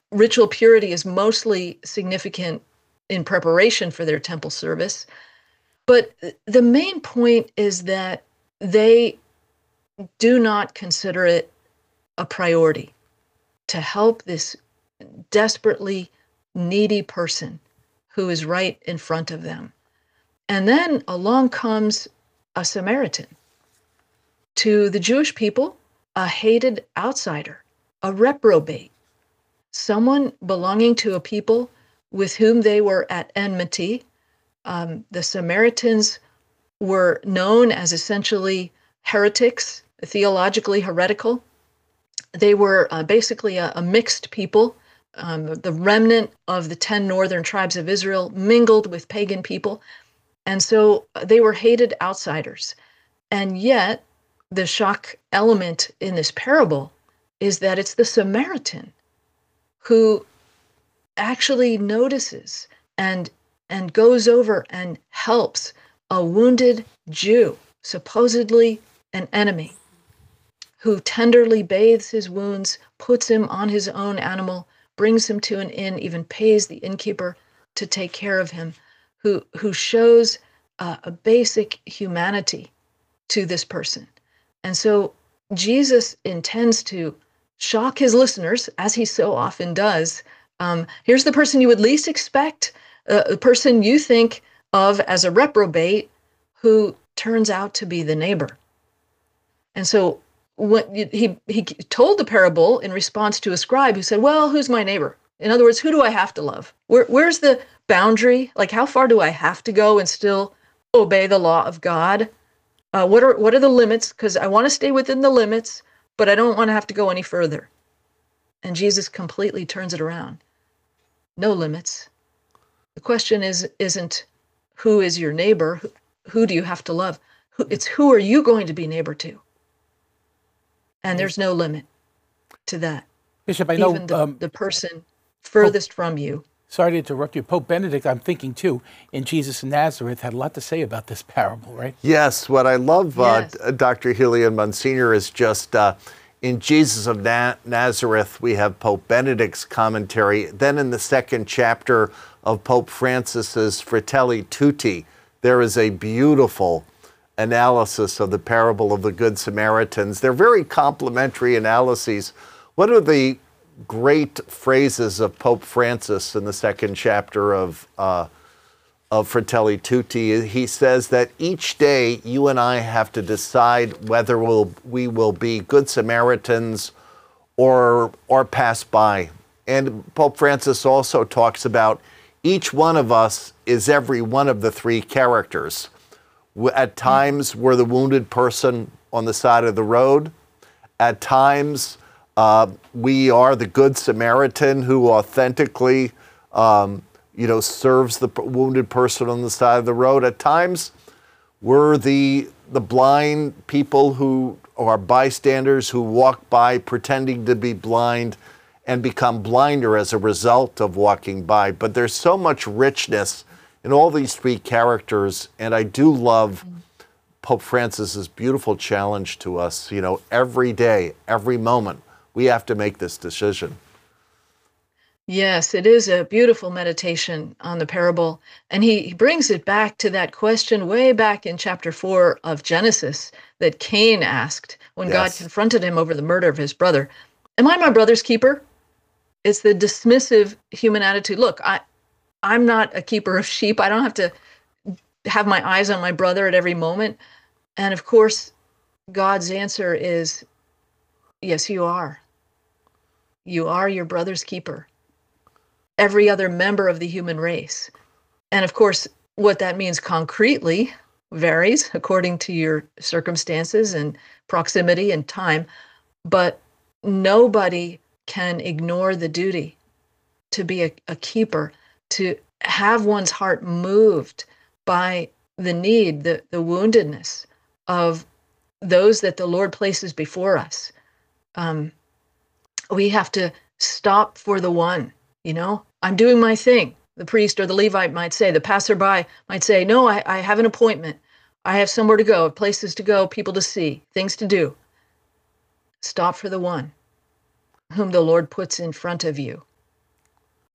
ritual purity is mostly significant in preparation for their temple service. But the main point is that they do not consider it a priority to help this desperately needy person who is right in front of them. And then along comes a Samaritan. To the Jewish people, a hated outsider, a reprobate, someone belonging to a people with whom they were at enmity. The Samaritans were known as essentially heretics, theologically heretical. They were basically a mixed people. The remnant of the 10 northern tribes of Israel mingled with pagan people. And so they were hated outsiders. And yet, the shock element in this parable is that it's the Samaritan who actually notices and goes over and helps a wounded Jew, supposedly an enemy, who tenderly bathes his wounds, puts him on his own animal, brings him to an inn, even pays the innkeeper to take care of him, who shows a basic humanity to this person. And so Jesus intends to shock his listeners, as he so often does. Here's the person you would least expect, the person you think of as a reprobate, who turns out to be the neighbor. And so what he told the parable in response to a scribe who said, well, who's my neighbor? In other words, who do I have to love? Where's the boundary? Like, how far do I have to go and still obey the law of God? What are the limits? Because I want to stay within the limits, but I don't want to have to go any further. And Jesus completely turns it around. No limits. The question isn't who is your neighbor? Who do you have to love? It's who are you going to be neighbor to? And there's no limit to that. Bishop, I know even the person furthest from you. Sorry to interrupt you. Pope Benedict, I'm thinking too, in Jesus of Nazareth, had a lot to say about this parable, right? Yes. What I love, Yes. Dr. Healy and Monsignor, is just in Jesus of Nazareth, we have Pope Benedict's commentary. Then in the second chapter of Pope Francis's Fratelli Tutti, there is a beautiful analysis of the parable of the Good Samaritans. They're very complementary analyses. One of the great phrases of Pope Francis in the second chapter of Fratelli Tutti, he says that each day you and I have to decide whether we will be good Samaritans or pass by. And Pope Francis also talks about each one of us is every one of the three characters. At times, we're the wounded person on the side of the road. At times, we are the good Samaritan who authentically, serves the wounded person on the side of the road. At times, we're the blind people who are bystanders who walk by pretending to be blind and become blinder as a result of walking by. But there's so much richness in all these three characters, and I do love Pope Francis's beautiful challenge to us. Every day, every moment, we have to make this decision. Yes, it is a beautiful meditation on the parable. And he brings it back to that question way back in chapter 4 of Genesis that Cain asked when God confronted him over the murder of his brother. Am I my brother's keeper? It's the dismissive human attitude. Look, I'm not a keeper of sheep. I don't have to have my eyes on my brother at every moment. And of course, God's answer is, yes, you are. You are your brother's keeper. Every other member of the human race. And of course, what that means concretely varies according to your circumstances and proximity and time. But nobody can ignore the duty to be a keeper, to have one's heart moved by the need, the woundedness of those that the Lord places before us. We have to stop for the one, I'm doing my thing. The priest or the Levite might say, the passerby might say, no, I have an appointment. I have somewhere to go, places to go, people to see, things to do. Stop for the one whom the Lord puts in front of you.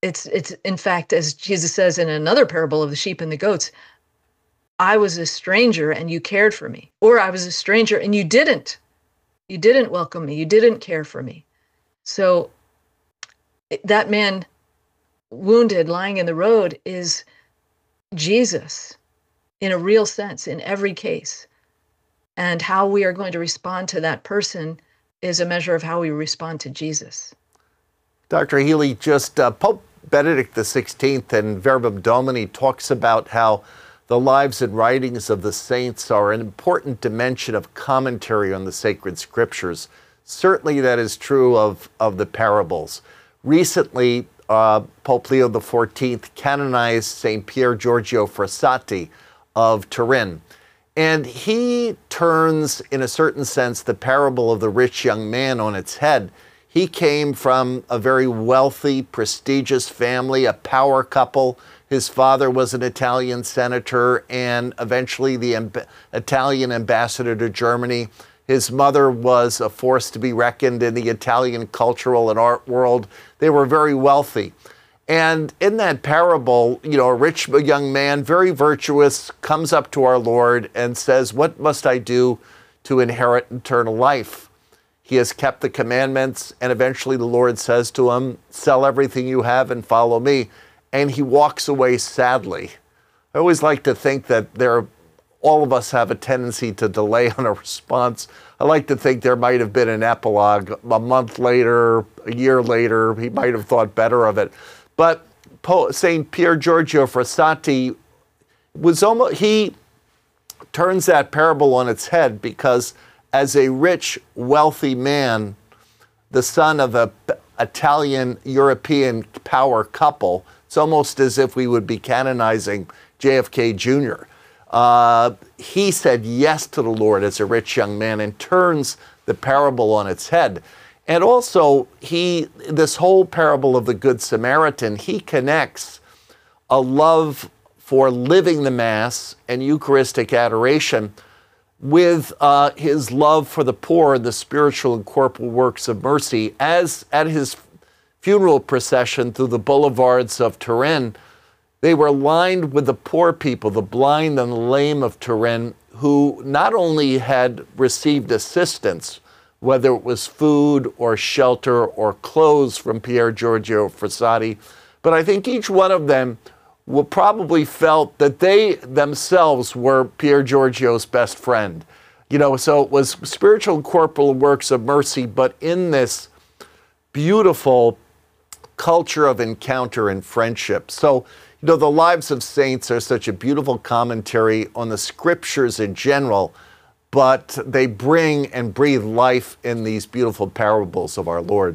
It's in fact, as Jesus says in another parable of the sheep and the goats, I was a stranger and you cared for me, or I was a stranger and you didn't. You didn't welcome me. You didn't care for me. So that man wounded lying in the road is Jesus in a real sense in every case. And how we are going to respond to that person is a measure of how we respond to Jesus. Dr. Healy, just Pope Benedict XVI in Verbum Domini talks about how the lives and writings of the saints are an important dimension of commentary on the sacred scriptures. Certainly that is true of the parables. Recently, Pope Leo XIV canonized St. Pier Giorgio Frassati of Turin. And he turns, in a certain sense, the parable of the rich young man on its head. He came from a very wealthy, prestigious family, a power couple. His father was an Italian senator and eventually the Italian ambassador to Germany. His mother was a force to be reckoned in the Italian cultural and art world. They were very wealthy. And in that parable, a rich young man, very virtuous, comes up to our Lord and says, "What must I do to inherit eternal life?" He has kept the commandments, and eventually the Lord says to him, "Sell everything you have and follow me." And he walks away sadly. I always like to think that all of us have a tendency to delay on a response. I like to think there might have been an epilogue a month later, a year later. He might have thought better of it. But St. Pier Giorgio Frassati he turns that parable on its head, because as a rich, wealthy man, the son of an Italian European power couple, it's almost as if we would be canonizing JFK Jr. He said yes to the Lord as a rich young man and turns the parable on its head. And also, this whole parable of the Good Samaritan, he connects a love for living the Mass and Eucharistic adoration with his love for the poor and the spiritual and corporal works of mercy. As at his funeral procession through the boulevards of Turin, they were lined with the poor people, the blind and the lame of Turin, who not only had received assistance, whether it was food or shelter or clothes from Pier Giorgio Frassati, but I think each one of them probably felt that they themselves were Pier Giorgio's best friend. So it was spiritual and corporal works of mercy, but in this beautiful culture of encounter and friendship. So, the lives of saints are such a beautiful commentary on the scriptures in general, but they bring and breathe life in these beautiful parables of our Lord.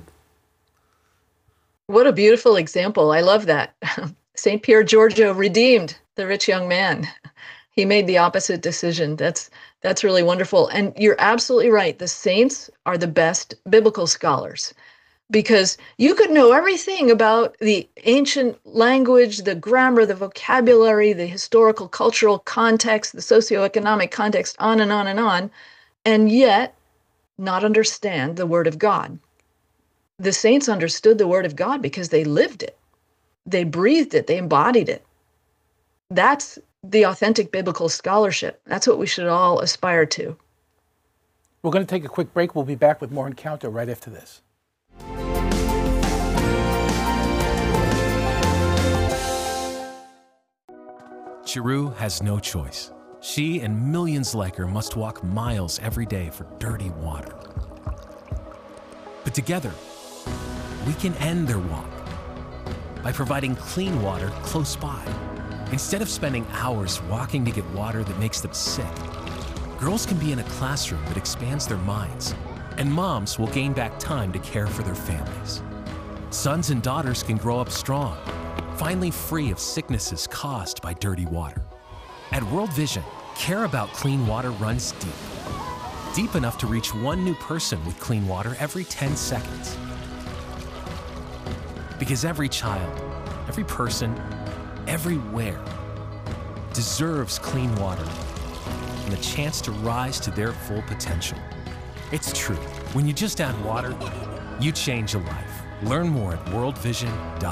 What a beautiful example. I love that. St. Pier Giorgio redeemed the rich young man. He made the opposite decision. That's really wonderful. And you're absolutely right. The saints are the best biblical scholars, because you could know everything about the ancient language, the grammar, the vocabulary, the historical, cultural context, the socioeconomic context, on and on and on, and yet not understand the Word of God. The saints understood the Word of God because they lived it. They breathed it. They embodied it. That's the authentic biblical scholarship. That's what we should all aspire to. We're going to take a quick break. We'll be back with more Encounter right after this. Chiru has no choice. She and millions like her must walk miles every day for dirty water. But together, we can end their walk by providing clean water close by. Instead of spending hours walking to get water that makes them sick, girls can be in a classroom that expands their minds, and moms will gain back time to care for their families. Sons and daughters can grow up strong, finally free of sicknesses caused by dirty water. At World Vision, care about clean water runs deep enough to reach one new person with clean water every 10 seconds. Because every child, every person, everywhere deserves clean water and the chance to rise to their full potential. It's true. When you just add water, you change a life. Learn more at worldvision.org.